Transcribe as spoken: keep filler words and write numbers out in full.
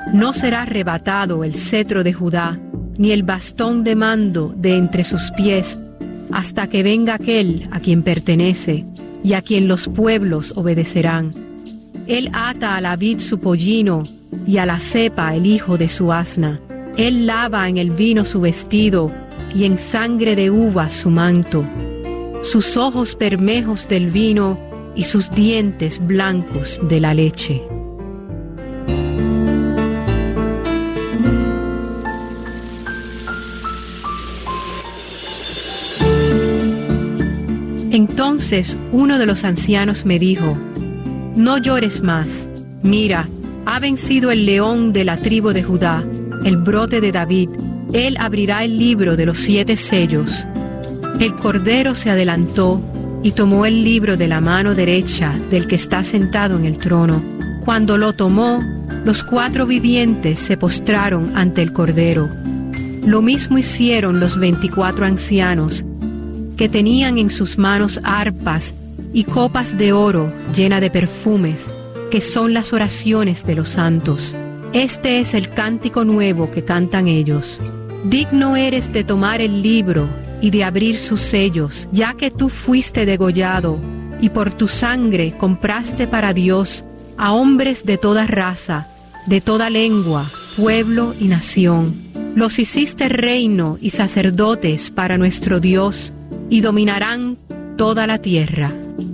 No será arrebatado el cetro de Judá, ni el bastón de mando de entre sus pies, hasta que venga aquel a quien pertenece, y a quien los pueblos obedecerán. Él ata a la vid su pollino, y a la cepa el hijo de su asna. Él lava en el vino su vestido, y en sangre de uvas su manto. Sus ojos bermejos del vino, y sus dientes blancos de la leche. Entonces uno de los ancianos me dijo: no llores más. Mira, ha vencido el león de la tribu de Judá, el brote de David. Él abrirá el libro de los siete sellos. El cordero se adelantó y tomó el libro de la mano derecha del que está sentado en el trono. Cuando lo tomó, los cuatro vivientes se postraron ante el cordero. Lo mismo hicieron los veinticuatro ancianos, que tenían en sus manos arpas y copas de oro llenas de perfumes, que son las oraciones de los santos. Este es el cántico nuevo que cantan ellos. Digno eres de tomar el libro y de abrir sus sellos, ya que tú fuiste degollado, y por tu sangre compraste para Dios a hombres de toda raza, de toda lengua, pueblo y nación. Los hiciste reino y sacerdotes para nuestro Dios, y dominarán toda la tierra.